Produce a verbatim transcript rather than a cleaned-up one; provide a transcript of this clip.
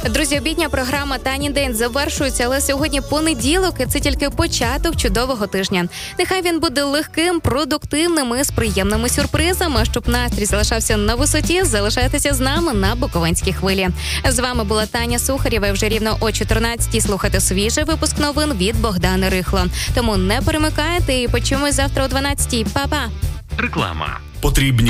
Друзі, обідня програма «Танін день» завершується, але сьогодні понеділок, і це тільки початок чудового тижня. Нехай він буде легким, продуктивним і з приємними сюрпризами. Щоб настрій залишався на висоті, залишайтеся з нами на Буковинській хвилі. З вами була Таня Сухарєва, і вже рівно о чотирнадцятій слухайте свіжий випуск новин від Богдани Рихло. Тому не перемикайте і почуємось завтра о дванадцятій. Па-па! Реклама. Потрібні